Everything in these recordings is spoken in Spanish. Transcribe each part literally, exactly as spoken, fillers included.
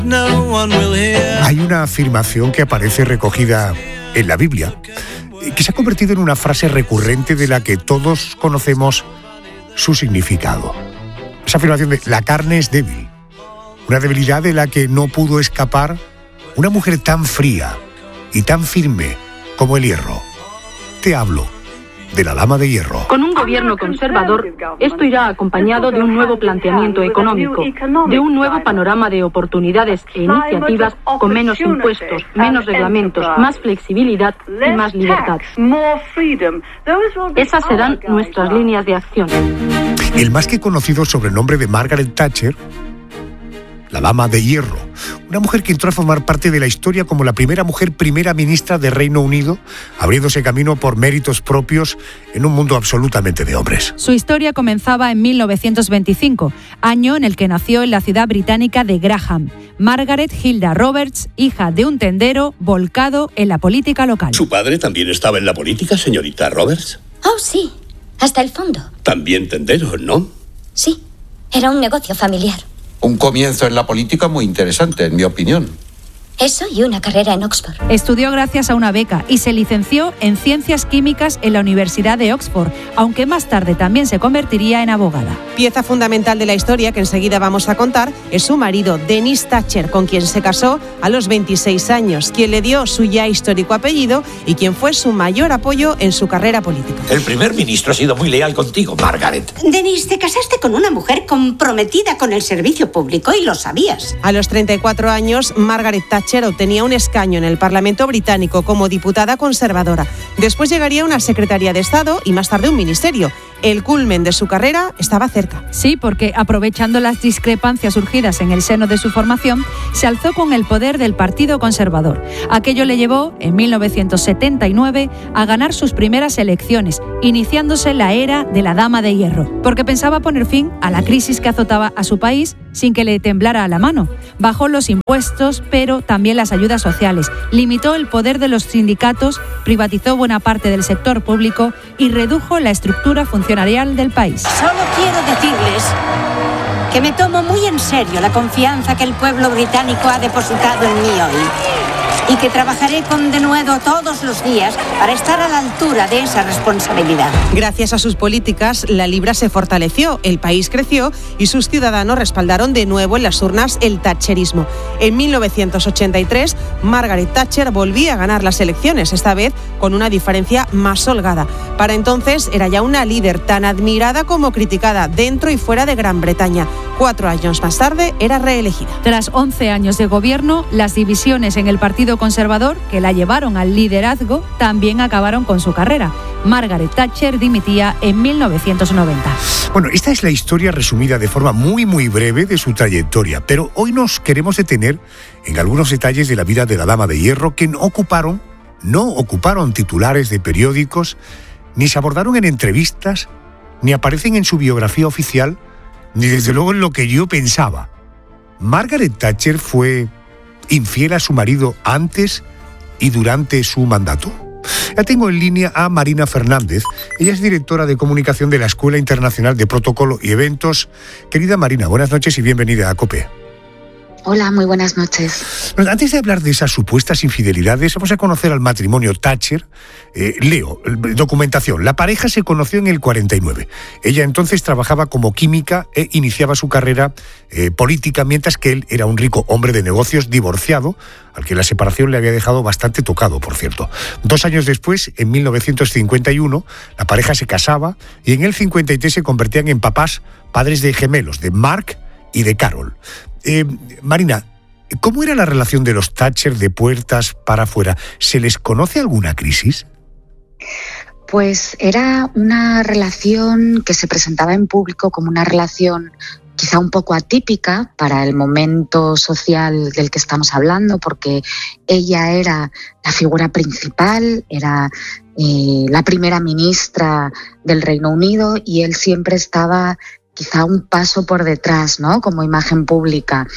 Hay una afirmación que aparece recogida en la Biblia, que se ha convertido en una frase recurrente de la que todos conocemos su significado. Esa afirmación de la carne es débil, una debilidad de la que no pudo escapar una mujer tan fría y tan firme como el hierro. Te hablo de la Dama de Hierro. Con un gobierno conservador, esto irá acompañado de un nuevo planteamiento económico, de un nuevo panorama de oportunidades e iniciativas con menos impuestos, menos reglamentos, más flexibilidad y más libertad. Esas serán nuestras líneas de acción. El más que conocido sobrenombre de Margaret Thatcher, la Dama de Hierro, una mujer que entró a formar parte de la historia como la primera mujer primera ministra del Reino Unido, abriéndose camino por méritos propios en un mundo absolutamente de hombres. Su historia comenzaba en mil novecientos veinticinco, año en el que nació en la ciudad británica de Graham, Margaret Hilda Roberts, hija de un tendero volcado en la política local. ¿Su padre también estaba en la política, señorita Roberts? Oh, sí, hasta el fondo. También tendero, ¿no? Sí, era un negocio familiar. Un comienzo en la política muy interesante, en mi opinión. Eso y una carrera en Oxford. Estudió gracias a una beca y se licenció en Ciencias Químicas en la Universidad de Oxford, aunque más tarde también se convertiría en abogada. Pieza fundamental de la historia que enseguida vamos a contar es su marido, Denis Thatcher, con quien se casó a los veintiséis años, quien le dio su ya histórico apellido y quien fue su mayor apoyo en su carrera política. El primer ministro ha sido muy leal contigo, Margaret. Denis, te casaste con una mujer comprometida con el servicio público y lo sabías. A los treinta y cuatro años, Margaret Thatcher obtenía un escaño en el Parlamento británico como diputada conservadora. Después llegaría una secretaría de Estado y más tarde un ministerio. El culmen de su carrera estaba cerca. Sí, porque aprovechando las discrepancias surgidas en el seno de su formación, se alzó con el poder del Partido Conservador. Aquello le llevó, en mil novecientos setenta y nueve, a ganar sus primeras elecciones, iniciándose la era de la Dama de Hierro, porque pensaba poner fin a la crisis que azotaba a su país sin que le temblara la mano. Bajó los impuestos, pero también las ayudas sociales, limitó el poder de los sindicatos, privatizó buena parte del sector público y redujo la estructura funcionarial del país. Solo quiero decirles que me tomo muy en serio la confianza que el pueblo británico ha depositado en mí hoy y que trabajaré con denuedo todos los días para estar a la altura de esa responsabilidad. Gracias a sus políticas, la libra se fortaleció, el país creció y sus ciudadanos respaldaron de nuevo en las urnas el thatcherismo. En mil novecientos ochenta y tres, Margaret Thatcher volvía a ganar las elecciones, esta vez con una diferencia más holgada. Para entonces era ya una líder tan admirada como criticada dentro y fuera de Gran Bretaña. Cuatro años más tarde era reelegida. Tras once años de gobierno, las divisiones en el Partido Conservador, que la llevaron al liderazgo, también acabaron con su carrera. Margaret Thatcher dimitía en mil novecientos noventa. Bueno, esta es la historia resumida de forma muy muy breve de su trayectoria, pero hoy nos queremos detener en algunos detalles de la vida de la Dama de Hierro que no ocuparon, no ocuparon titulares de periódicos, ni se abordaron en entrevistas, ni aparecen en su biografía oficial, ni desde luego en lo que yo pensaba. Margaret Thatcher fue infiel a su marido antes y durante su mandato. Ya tengo en línea a Marina Fernández. Ella es directora de comunicación de la Escuela Internacional de Protocolo y Eventos. Querida Marina, buenas noches y bienvenida a COPE. Hola, muy buenas noches. Antes de hablar de esas supuestas infidelidades, vamos a conocer al matrimonio Thatcher. Eh, leo, documentación. La pareja se conoció en el cuarenta y nueve. Ella entonces trabajaba como química e iniciaba su carrera eh, política, mientras que él era un rico hombre de negocios divorciado, al que la separación le había dejado bastante tocado, por cierto. Dos años después, en mil novecientos cincuenta y uno, la pareja se casaba y en el cincuenta y tres se convertían en papás, padres de gemelos, de Mark y de Carol. Eh, Marina, ¿cómo era la relación de los Thatcher de puertas para afuera? ¿Se les conoce alguna crisis? Pues era una relación que se presentaba en público como una relación quizá un poco atípica para el momento social del que estamos hablando, porque ella era la figura principal, era eh, la primera ministra del Reino Unido y él siempre estaba quizá un paso por detrás, ¿no?, como imagen pública.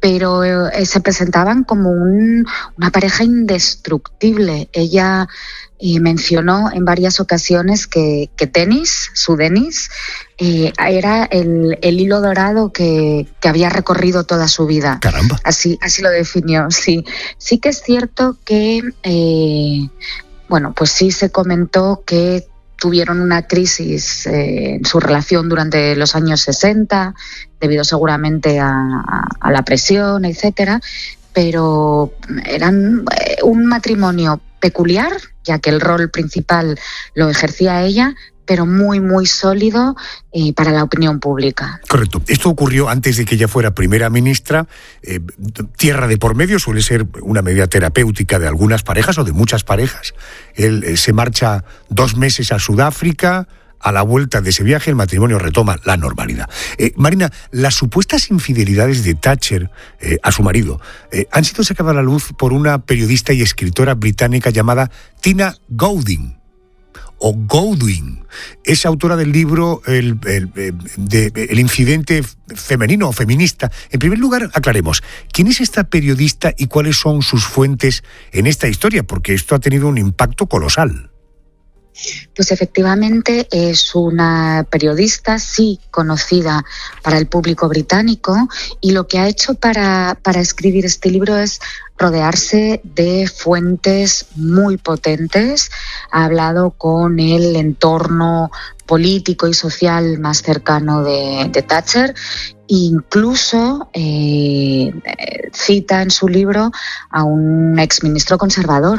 pero eh, se presentaban como un, una pareja indestructible. Ella eh, mencionó en varias ocasiones que, que Denis, su Denis, eh, era el, el hilo dorado que, que había recorrido toda su vida. Caramba. Así, así lo definió, sí. Sí que es cierto que, eh, bueno, pues sí se comentó que tuvieron una crisis eh, en su relación durante los años sesenta, debido seguramente a, a, a la presión, etcétera, pero eran eh, un matrimonio peculiar, ya que el rol principal lo ejercía ella, pero muy, muy sólido eh, para la opinión pública. Correcto. Esto ocurrió antes de que ella fuera primera ministra. Eh, tierra de por medio suele ser una medida terapéutica de algunas parejas o de muchas parejas. Él eh, se marcha dos meses a Sudáfrica. A la vuelta de ese viaje, el matrimonio retoma la normalidad. Eh, Marina, las supuestas infidelidades de Thatcher eh, a su marido eh, han sido sacadas a la luz por una periodista y escritora británica llamada Tina Golding. O Goldwyn, es autora del libro El, el, de, el incidente femenino o feminista. En primer lugar, aclaremos, ¿quién es esta periodista y cuáles son sus fuentes en esta historia? Porque esto ha tenido un impacto colosal. Pues efectivamente es una periodista, sí, conocida para el público británico, y lo que ha hecho para, para escribir este libro es rodearse de fuentes muy potentes. Ha hablado con el entorno político y social más cercano de, de Thatcher. Incluso eh, cita en su libro a un exministro conservador.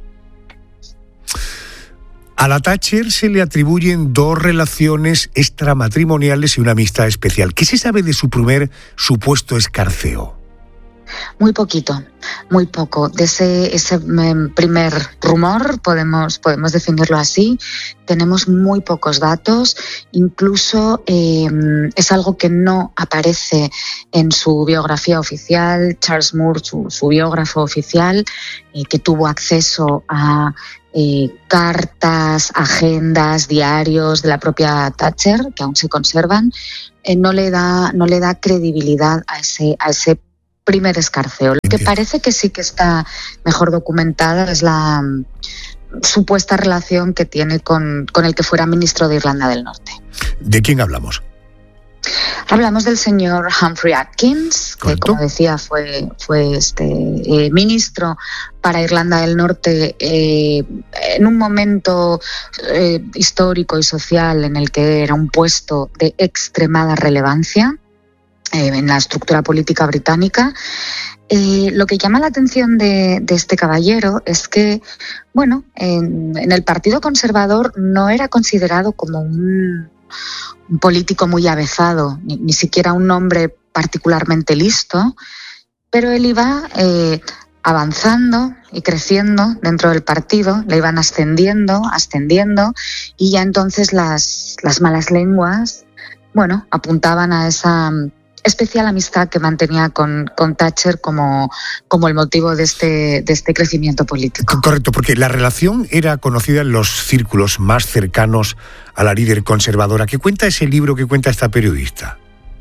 A la Thatcher se le atribuyen dos relaciones extramatrimoniales y una amistad especial. ¿Qué se sabe de su primer supuesto escarceo? Muy poquito, muy poco. De ese, ese primer rumor, podemos, podemos definirlo así, tenemos muy pocos datos. Incluso eh, es algo que no aparece en su biografía oficial. Charles Moore, su, su biógrafo oficial, eh, que tuvo acceso a Eh, cartas, agendas, diarios de la propia Thatcher, que aún se conservan, eh, no le da, no le da credibilidad a ese, a ese primer escarceo. Lo que parece que sí que está mejor documentada es la um, supuesta relación que tiene con, con el que fuera ministro de Irlanda del Norte. ¿De quién hablamos? Hablamos del señor Humphrey Atkins, que, ¿correcto?, como decía, fue, fue este, eh, ministro para Irlanda del Norte eh, en un momento eh, histórico y social en el que era un puesto de extremada relevancia eh, en la estructura política británica. Eh, lo que llama la atención de, de este caballero es que, bueno, en, en el Partido Conservador no era considerado como un, un político muy avezado, ni, ni siquiera un hombre particularmente listo, pero él iba eh, avanzando y creciendo dentro del partido, le iban ascendiendo, ascendiendo, y ya entonces las, las malas lenguas, bueno, apuntaban a esa especial amistad que mantenía con, con Thatcher como, como el motivo de este, de este crecimiento político. Correcto, porque la relación era conocida en los círculos más cercanos a la líder conservadora. ¿Qué cuenta ese libro que cuenta esta periodista?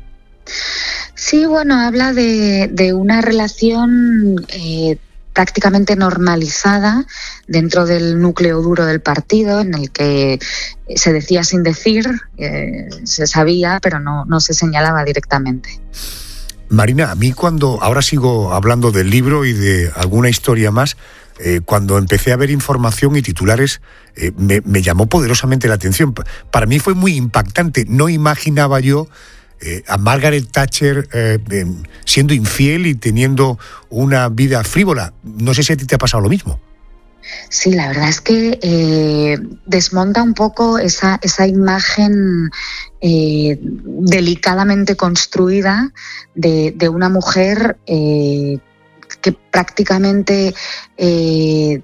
Sí, bueno, habla de, de una relación eh, prácticamente normalizada dentro del núcleo duro del partido, en el que se decía sin decir, eh, se sabía, pero no, no se señalaba directamente. Marina, a mí cuando, ahora sigo hablando del libro y de alguna historia más, eh, cuando empecé a ver información y titulares, eh, me, me llamó poderosamente la atención. Para mí fue muy impactante. No imaginaba yo eh, a Margaret Thatcher eh, eh, siendo infiel y teniendo una vida frívola. No sé si a ti te ha pasado lo mismo. Sí, la verdad es que eh, desmonta un poco esa, esa imagen eh, delicadamente construida de, de una mujer eh, que prácticamente eh,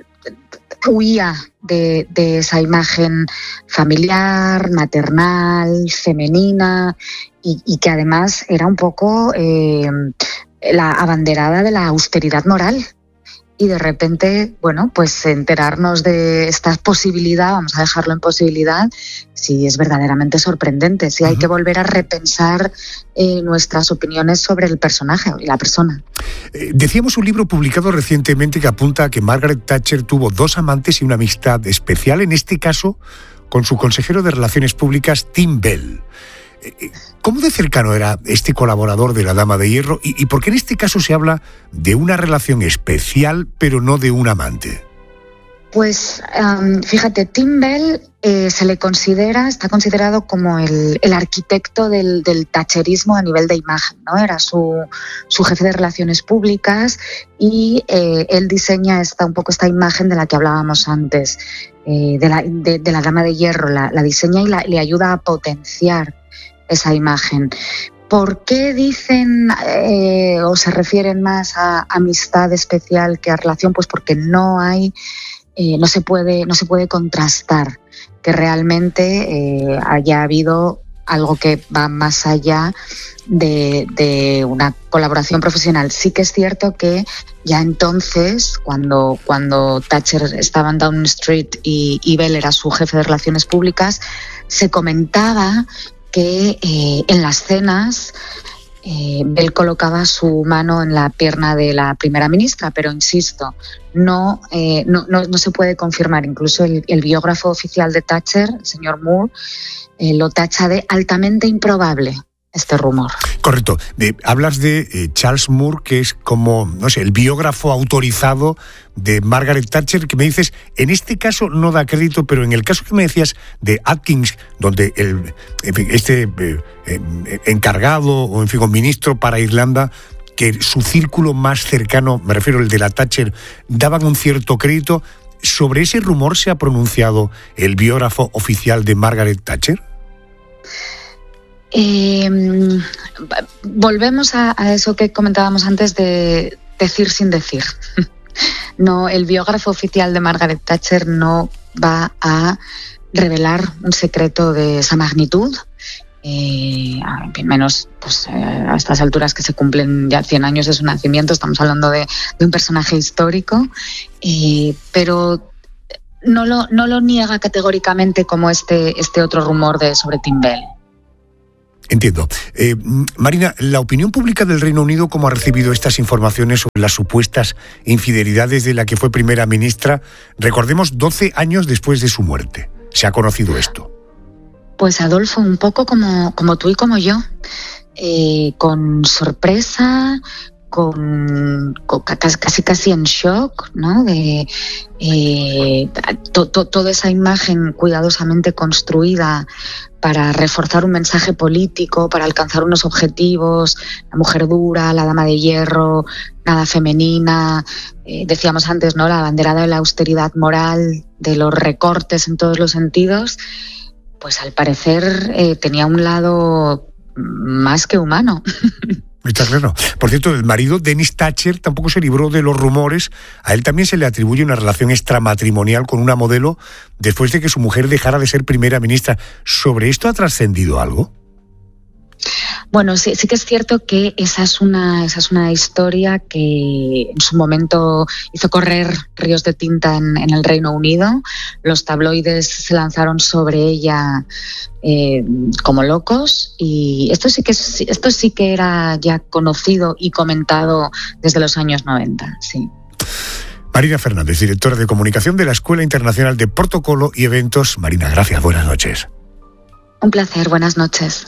huía de, de esa imagen familiar, maternal, femenina, y, y que además era un poco eh, la abanderada de la austeridad moral. y de repente, bueno, pues enterarnos de esta posibilidad, vamos a dejarlo en posibilidad, sí es verdaderamente sorprendente. Sí hay uh-huh. que volver a repensar eh, nuestras opiniones sobre el personaje y la persona. Eh, decíamos un libro publicado recientemente que apunta a que Margaret Thatcher tuvo dos amantes y una amistad especial, en este caso con su consejero de Relaciones Públicas, Tim Bell. ¿Cómo de cercano era este colaborador de la Dama de Hierro? ¿Y, y por qué en este caso se habla de una relación especial, pero no de un amante? Pues um, fíjate, Tim Bell eh, se le considera, está considerado como el, el arquitecto del, del thatcherismo a nivel de imagen, ¿no? Era su, su jefe de Relaciones Públicas y eh, él diseña esta, un poco esta imagen de la que hablábamos antes, eh, de, la, de, de la Dama de Hierro, la, la diseña y la, le ayuda a potenciar esa imagen. ¿Por qué dicen eh, o se refieren más a amistad especial que a relación? Pues porque no hay, eh, no se puede, no se puede contrastar que realmente eh, haya habido algo que va más allá de, de una colaboración profesional. Sí que es cierto que ya entonces, cuando, cuando Thatcher estaba en Downing Street y, y Bell era su jefe de Relaciones Públicas, se comentaba que eh, en las cenas eh, Bell colocaba su mano en la pierna de la primera ministra, pero insisto, no, eh, no, no, no se puede confirmar. Incluso el, el biógrafo oficial de Thatcher, el señor Moore, eh, lo tacha de altamente improbable este rumor. Correcto. De, hablas de eh, Charles Moore, que es como, no sé, el biógrafo autorizado de Margaret Thatcher, que me dices, en este caso no da crédito, pero en el caso que me decías de Atkins, donde el, en fin, este eh, eh, encargado o en fin, ministro para Irlanda, que su círculo más cercano, me refiero al de la Thatcher, daban un cierto crédito. ¿Sobre ese rumor se ha pronunciado el biógrafo oficial de Margaret Thatcher? Eh, volvemos a, a eso que comentábamos antes de decir sin decir. No, el biógrafo oficial de Margaret Thatcher no va a revelar un secreto de esa magnitud, eh, menos pues, eh, a estas alturas que se cumplen ya cien años de su nacimiento. Estamos hablando de, de un personaje histórico, eh, pero no lo, no lo niega categóricamente como este, este otro rumor de sobre Tim Bell. Entiendo. Eh, Marina, ¿la opinión pública del Reino Unido cómo ha recibido estas informaciones sobre las supuestas infidelidades de la que fue primera ministra? Recordemos, doce años después de su muerte. ¿Se ha conocido esto? Pues Adolfo, un poco como, como tú y como yo, eh, con sorpresa, con, con casi casi en shock, ¿no? De eh, to, to, toda esa imagen cuidadosamente construida para reforzar un mensaje político, para alcanzar unos objetivos, la mujer dura, la dama de hierro, nada femenina, eh, decíamos antes, ¿no? La banderada de la austeridad moral, de los recortes en todos los sentidos, pues al parecer eh, tenía un lado más que humano. Está claro. Por cierto, el marido, Denis Thatcher, tampoco se libró de los rumores. A él también se le atribuye una relación extramatrimonial con una modelo después de que su mujer dejara de ser primera ministra. ¿Sobre esto ha trascendido algo? Bueno, sí, sí que es cierto que esa es una, esa es una historia que en su momento hizo correr ríos de tinta en, en el Reino Unido. Los tabloides se lanzaron sobre ella eh, como locos, y esto sí que es, esto sí que era ya conocido y comentado desde los años noventa, sí. Marina Fernández, directora de comunicación de la Escuela Internacional de Protocolo y Eventos. Marina, gracias, buenas noches. Un placer, buenas noches.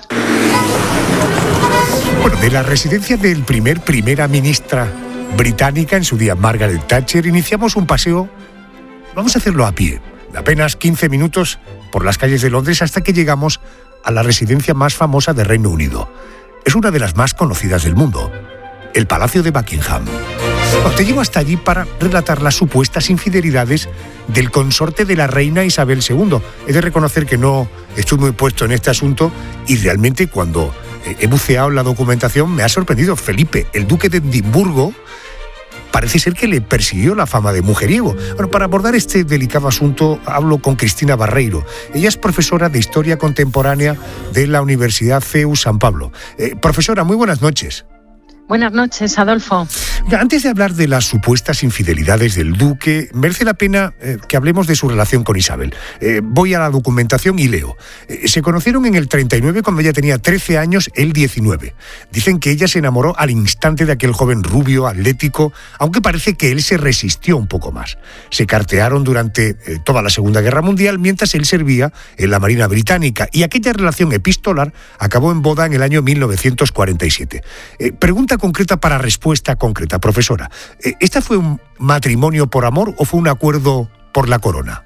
Bueno, de la residencia del primer primera ministra británica, en su día Margaret Thatcher, iniciamos un paseo, vamos a hacerlo a pie, de apenas quince minutos por las calles de Londres hasta que llegamos a la residencia más famosa del Reino Unido. Es una de las más conocidas del mundo, el Palacio de Buckingham. Bueno, te llevo hasta allí para relatar las supuestas infidelidades del consorte de la reina Isabel segunda. He de reconocer que no estoy muy puesto en este asunto y realmente cuando he buceado en la documentación me ha sorprendido. Felipe, el duque de Edimburgo, parece ser que le persiguió la fama de mujeriego. Bueno, para abordar este delicado asunto hablo con Cristina Barreiro. Ella es profesora de Historia Contemporánea de la Universidad C E U San Pablo. Eh, profesora, muy buenas noches. Buenas noches, Adolfo. Antes de hablar de las supuestas infidelidades del duque, merece la pena eh, que hablemos de su relación con Isabel. Eh, voy a la documentación y leo. Eh, se conocieron en el treinta y nueve cuando ella tenía trece años, él diecinueve. Dicen que ella se enamoró al instante de aquel joven rubio, atlético, aunque parece que él se resistió un poco más. Se cartearon durante eh, toda la Segunda Guerra Mundial mientras él servía en la Marina Británica, y aquella relación epistolar acabó en boda en el año mil novecientos cuarenta y siete. Eh, pregunta concreta para respuesta concreta, profesora. ¿Esta fue un matrimonio por amor o fue un acuerdo por la corona?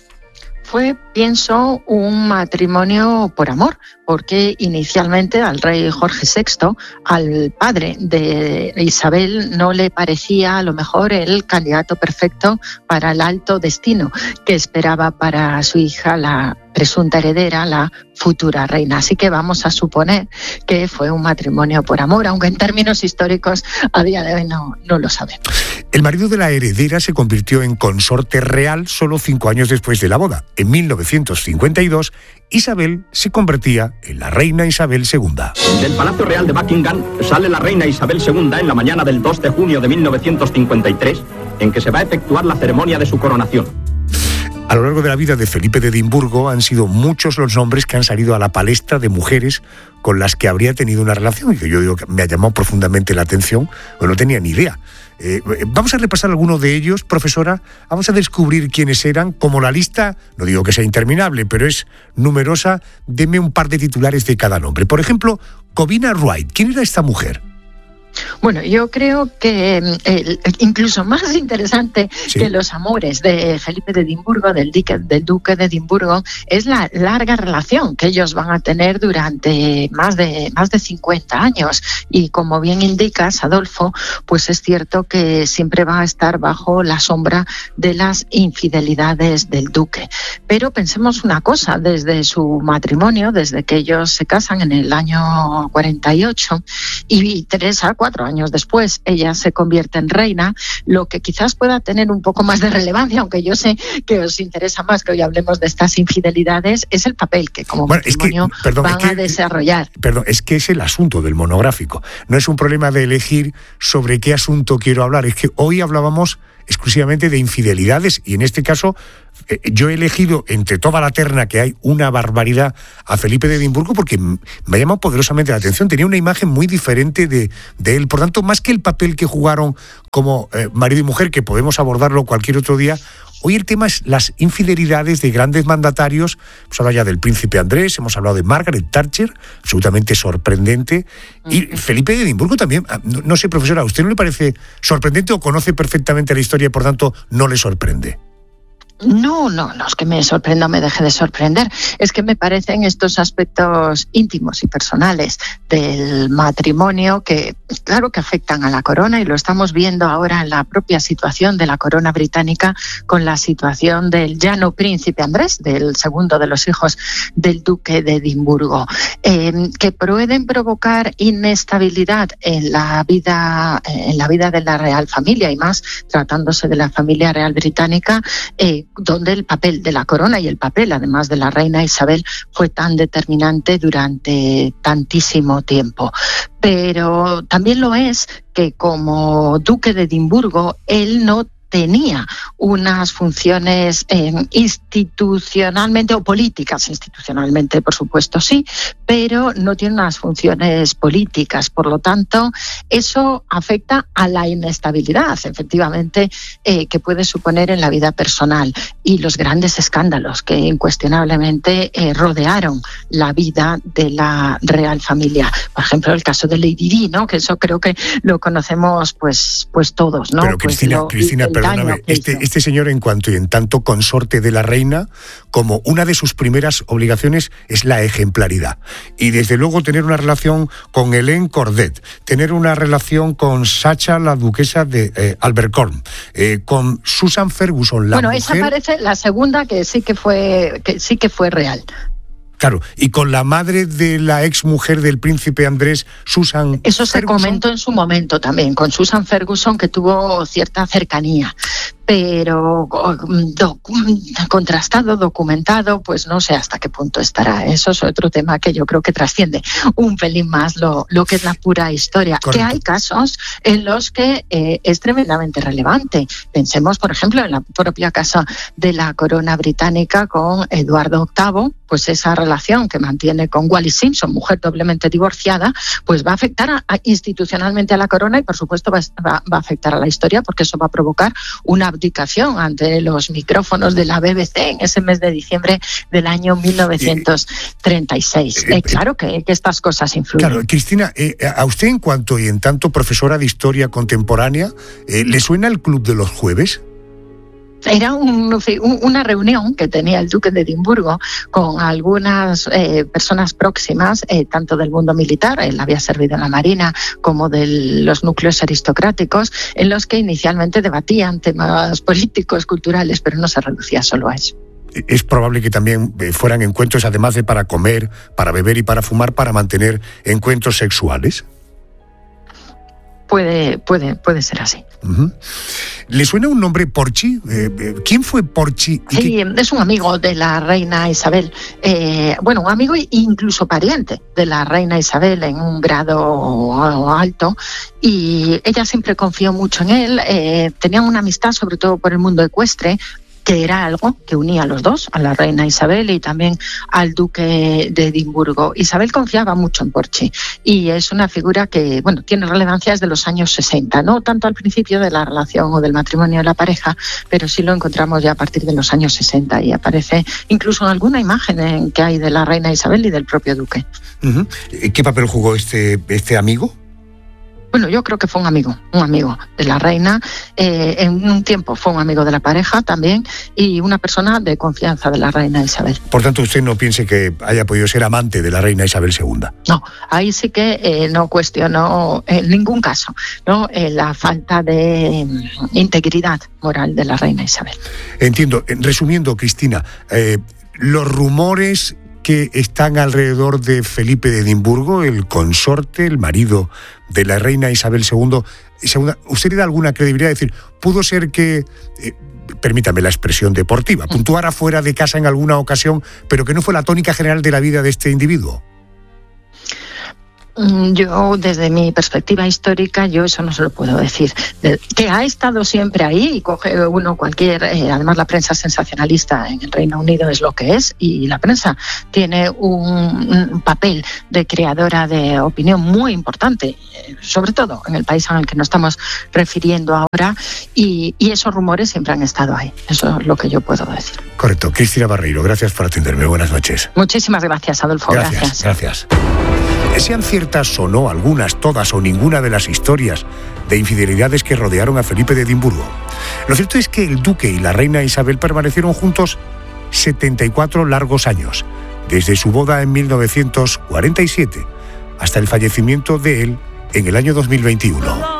Fue, pienso, un matrimonio por amor, porque inicialmente al rey Jorge sexto, al padre de Isabel, no le parecía a lo mejor el candidato perfecto para el alto destino que esperaba para su hija, la presunta heredera, la futura reina. Así que vamos a suponer que fue un matrimonio por amor, aunque en términos históricos a día de hoy no, no lo sabemos. El marido de la heredera se convirtió en consorte real solo cinco años después de la boda. En mil novecientos cincuenta y dos, Isabel se convertía en la reina Isabel segunda. Del Palacio Real de Buckingham sale la reina Isabel segunda en la mañana del dos de junio de mil novecientos cincuenta y tres, en que se va a efectuar la ceremonia de su coronación. A lo largo de la vida de Felipe de Edimburgo han sido muchos los nombres que han salido a la palestra de mujeres con las que habría tenido una relación, y que yo digo que me ha llamado profundamente la atención, pero no tenía ni idea. Eh, vamos a repasar algunos de ellos, profesora. Vamos a descubrir quiénes eran. Como la lista, no digo que sea interminable, pero es numerosa, deme un par de titulares de cada nombre. Por ejemplo, Covina Wright. ¿Quién era esta mujer? Bueno, yo creo que eh, incluso más interesante sí. que los amores de Felipe de Edimburgo, del duque, del duque de Edimburgo, es la larga relación que ellos van a tener durante más de, más de cincuenta años. Y como bien indicas, Adolfo, pues es cierto que siempre va a estar bajo la sombra de las infidelidades del duque. Pero pensemos una cosa, desde su matrimonio, desde que ellos se casan en el año cuarenta y ocho, y tres a cuatro años después ella se convierte en reina, lo que quizás pueda tener un poco más de relevancia, aunque yo sé que os interesa más que hoy hablemos de estas infidelidades, es el papel que como bueno, matrimonio es que, perdón, van es que, a desarrollar. Perdón, es que es el asunto del monográfico. No es un problema de elegir sobre qué asunto quiero hablar, es que hoy hablábamos exclusivamente de infidelidades y en este caso eh, yo he elegido entre toda la terna que hay una barbaridad a Felipe de Edimburgo porque me ha llamado poderosamente la atención. Tenía una imagen muy diferente de, de él, por tanto, más que el papel que jugaron como eh, marido y mujer, que podemos abordarlo cualquier otro día, hoy el tema es las infidelidades de grandes mandatarios. Hemos hablado ya del príncipe Andrés, hemos hablado de Margaret Thatcher, absolutamente sorprendente, y Felipe de Edimburgo también. No, no sé, profesora, ¿a usted no le parece sorprendente o conoce perfectamente la historia y por tanto no le sorprende? No, no, no es que me sorprenda o me deje de sorprender, es que me parecen estos aspectos íntimos y personales del matrimonio que, claro que afectan a la corona y lo estamos viendo ahora en la propia situación de la corona británica con la situación del ya no príncipe Andrés, del segundo de los hijos del duque de Edimburgo, eh, que pueden provocar inestabilidad en la vida, en la vida de la real familia y más tratándose de la familia real británica, eh, donde el papel de la corona y el papel, además de la reina Isabel, fue tan determinante durante tantísimo tiempo. Pero también lo es que como duque de Edimburgo, él no tenía unas funciones eh, institucionalmente o políticas, institucionalmente por supuesto sí, pero no tiene unas funciones políticas, por lo tanto eso afecta a la inestabilidad efectivamente eh, que puede suponer en la vida personal y los grandes escándalos que incuestionablemente eh, rodearon la vida de la real familia, por ejemplo el caso de Lady Di, ¿no? Que eso creo que lo conocemos pues, pues todos, ¿no? Pero Cristina, pues lo, Cristina perdóname, este, este señor en cuanto y en tanto consorte de la reina, como una de sus primeras obligaciones es la ejemplaridad. Y desde luego tener una relación con Hélène Cordet, tener una relación con Sacha, la duquesa de eh, Abercorn, eh, con Susan Ferguson, la bueno, mujer... esa parece la segunda que sí que fue, que sí que fue real. Claro, y con la madre de la ex mujer del príncipe Andrés, Susan Eso se Ferguson. comentó en su momento también, con Susan Ferguson, que tuvo cierta cercanía. pero do, contrastado, documentado, pues no sé hasta qué punto estará. Eso es otro tema que yo creo que trasciende un pelín más lo, lo que es la pura historia. Correcto. Que hay casos en los que eh, es tremendamente relevante. Pensemos, por ejemplo, en la propia casa de la corona británica con Eduardo octavo, pues esa relación que mantiene con Wallis Simpson, mujer doblemente divorciada, pues va a afectar a, a, institucionalmente a la corona y, por supuesto, va, va, va a afectar a la historia, porque eso va a provocar una abdicación ante los micrófonos de la B B C en ese mes de diciembre del año mil novecientos treinta y seis. Eh, eh, claro que, que estas cosas influyen. Claro, Cristina, eh, a usted en cuanto y en tanto profesora de historia contemporánea, eh, ¿le suena el Club de los Jueves? Era un, una reunión que tenía el duque de Edimburgo con algunas eh, personas próximas, eh, tanto del mundo militar, él había servido en la Marina, como de los núcleos aristocráticos, en los que inicialmente debatían temas políticos, culturales, pero no se reducía solo a eso. Es probable que también fueran encuentros, además de para comer, para beber y para fumar, para mantener encuentros sexuales. Puede, puede, puede ser así. Uh-huh. ¿Le suena un nombre, Porchi? Eh, ¿Quién fue Porchi? Sí, qué... es un amigo de la reina Isabel. Eh, bueno, un amigo e incluso pariente de la reina Isabel en un grado alto. Y ella siempre confió mucho en él. Eh, tenían una amistad, sobre todo por el mundo ecuestre, que era algo que unía a los dos, a la reina Isabel y también al duque de Edimburgo. Isabel confiaba mucho en Porchi y es una figura que, bueno, tiene relevancia desde los años sesenta, no tanto al principio de la relación o del matrimonio de la pareja, pero sí lo encontramos ya a partir de los años sesenta y aparece incluso en alguna imagen en que hay de la reina Isabel y del propio duque. Uh-huh. ¿Qué papel jugó este, este amigo? Bueno, yo creo que fue un amigo, un amigo de la reina. Eh, en un tiempo fue un amigo de la pareja también y una persona de confianza de la reina Isabel. Por tanto, usted no piense que haya podido ser amante de la reina Isabel segunda. No, ahí sí que eh, no cuestionó en ningún caso, ¿no? Eh, la falta de integridad moral de la reina Isabel. Entiendo. Resumiendo, Cristina, eh, los rumores que están alrededor de Felipe de Edimburgo, el consorte, el marido de la reina Isabel segunda, ¿usted le da alguna credibilidad? Es decir, ¿pudo ser que, eh, permítame la expresión deportiva, puntuara fuera de casa en alguna ocasión, pero que no fue la tónica general de la vida de este individuo? Yo, desde mi perspectiva histórica, yo eso no se lo puedo decir. Que ha estado siempre ahí y coge uno cualquier... Eh, además, la prensa sensacionalista en el Reino Unido es lo que es y la prensa tiene un, un papel de creadora de opinión muy importante, eh, sobre todo en el país en el que nos estamos refiriendo ahora y, y esos rumores siempre han estado ahí. Eso es lo que yo puedo decir. Correcto. Cristina Barreiro, gracias por atenderme. Buenas noches. Muchísimas gracias, Adolfo. Gracias. Gracias. gracias. Sean ciertas o no algunas, todas o ninguna de las historias de infidelidades que rodearon a Felipe de Edimburgo, lo cierto es que el duque y la reina Isabel permanecieron juntos setenta y cuatro largos años, desde su boda en mil novecientos cuarenta y siete hasta el fallecimiento de él en el año dos mil veintiuno.